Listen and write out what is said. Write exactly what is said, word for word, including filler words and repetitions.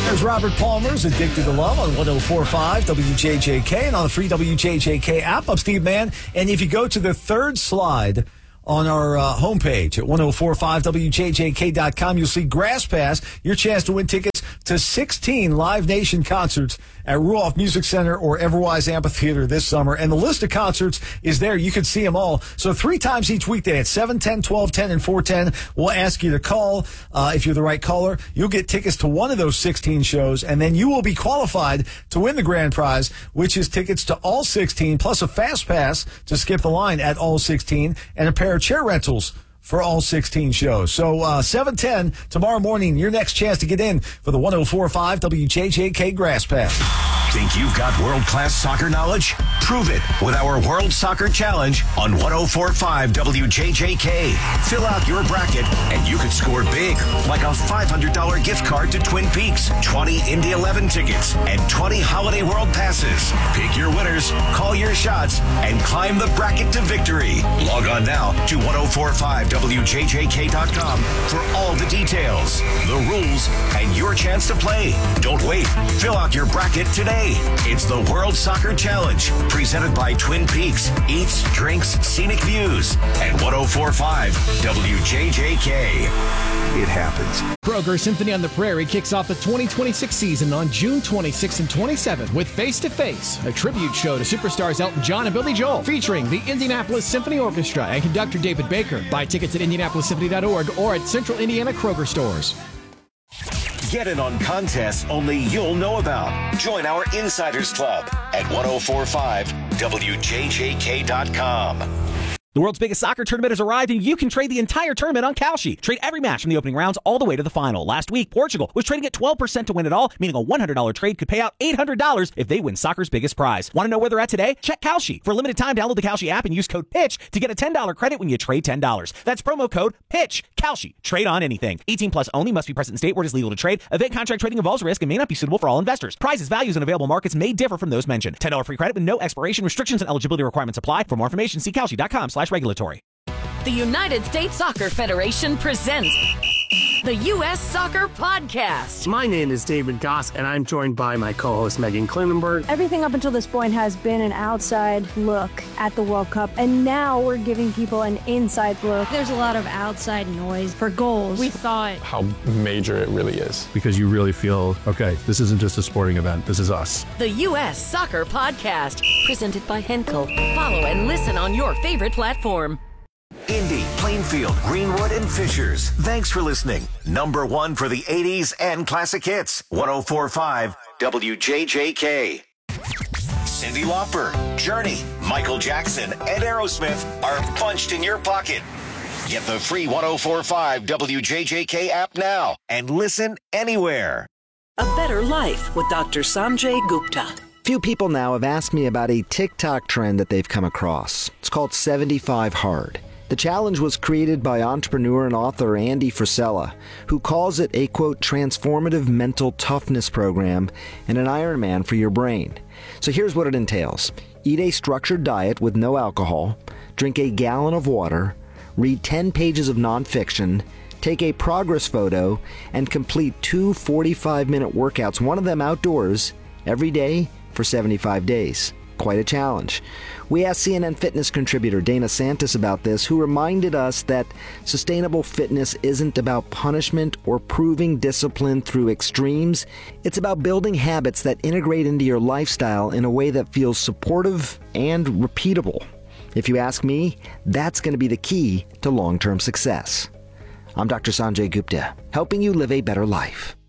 There's Robert Palmer's Addicted to Love on one oh four point five W J J K and on the free W J J K app. I'm Steve Mann. And if you go to the third slide on our uh, homepage at ten forty-five W J J K dot com, you'll see Grass Pass, your chance to win tickets to sixteen Live Nation concerts at Ruoff Music Center or Everwise Amphitheater this summer. And the list of concerts is there. You can see them all. So three times each weekday at seven, ten, twelve, ten, and four ten, we'll ask you to call. Uh, if you're the right caller, you'll get tickets to one of those sixteen shows, and then you will be qualified to win the grand prize, which is tickets to all sixteen, plus a fast pass to skip the line at all sixteen, and a pair of chair rentals for all sixteen shows. So uh, seven ten tomorrow morning, your next chance to get in for the ten forty-five W J J K Grass Pass. Think you've got world-class soccer knowledge? Prove it with our World Soccer Challenge on ten forty-five W J J K. Fill out your bracket and you could score big, like a five hundred dollars gift card to Twin Peaks, twenty Indy eleven tickets, and twenty Holiday World passes. Pick your winners, call your shots, and climb the bracket to victory. Log on now to ten forty-five W J J K dot com for all the details, the rules, and your chance to play. Don't wait. Fill out your bracket today. It's the World Soccer Challenge, presented by Twin Peaks, Eats, Drinks, Scenic Views, and ten forty-five W J J K. It happens. Kroger Symphony on the Prairie kicks off the twenty twenty-six season on June twenty-sixth and twenty-seventh with Face to Face, a tribute show to superstars Elton John and Billy Joel, featuring the Indianapolis Symphony Orchestra and conductor David Baker. Buy tickets at indianapolis symphony dot org or at Central Indiana Kroger stores. Get in on contests only you'll know about. Join our Insiders Club at ten forty-five W J J K dot com. The world's biggest soccer tournament has arrived, and you can trade the entire tournament on Kalshi. Trade every match from the opening rounds all the way to the final. Last week, Portugal was trading at twelve percent to win it all, meaning a one hundred dollars trade could pay out eight hundred dollars if they win soccer's biggest prize. Want to know where they're at today? Check Kalshi. For a limited time, download the Kalshi app and use code PITCH to get a ten dollars credit when you trade ten dollars. That's promo code PITCH. Kalshi. Trade on anything. eighteen plus only. Must be present in state where it is legal to trade. Event contract trading involves risk and may not be suitable for all investors. Prizes, values, and available markets may differ from those mentioned. ten dollars free credit with no expiration. Restrictions and eligibility requirements apply. For more information, see kalshi dot com slash regulatory. The United States Soccer Federation presents the U S Soccer Podcast. My name is David Goss, and I'm joined by my co-host Megan Klinenberg. Everything up until this point has been an outside look at the World Cup, and now we're giving people an inside look. There's a lot of outside noise for goals. We thought how major it really is. Because you really feel, okay, this isn't just a sporting event, this is us. The U S Soccer Podcast, presented by Henkel. Follow and listen on your favorite platform. Indy, Plainfield, Greenwood, and Fishers. Thanks for listening. Number one for the eighties and classic hits. ten forty-five W J J K. Cyndi Lauper, Journey, Michael Jackson, and Aerosmith are bunched in your pocket. Get the free ten forty-five W J J K app now and listen anywhere. A Better Life with Doctor Sanjay Gupta. Few people now have asked me about a TikTok trend that they've come across. It's called seventy-five hard. The challenge was created by entrepreneur and author Andy Frisella, who calls it a, quote, transformative mental toughness program and an Ironman for your brain. So here's what it entails. Eat a structured diet with no alcohol, drink a gallon of water, read ten pages of nonfiction, take a progress photo, and complete two forty-five minute workouts, one of them outdoors, every day for seventy-five days. Quite a challenge. We asked C N N Fitness contributor Dana Santis about this, who reminded us that sustainable fitness isn't about punishment or proving discipline through extremes. It's about building habits that integrate into your lifestyle in a way that feels supportive and repeatable. If you ask me, that's going to be the key to long-term success. I'm Doctor Sanjay Gupta, helping you live a better life.